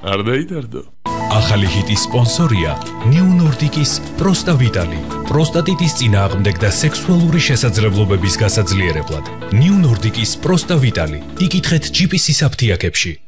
არ დაიდარდო. ახალი ჰიტის სპონსორია New Nordic-ის პროსტა ვიტალი. პროსტატიტის წინააღმდეგ და სექსუალური შესაძლებლობების გასაძლიერებლად. New Nordic-ის პროსტა ვიტალი. იკითხეთ GPC-ის აფთიაქებში.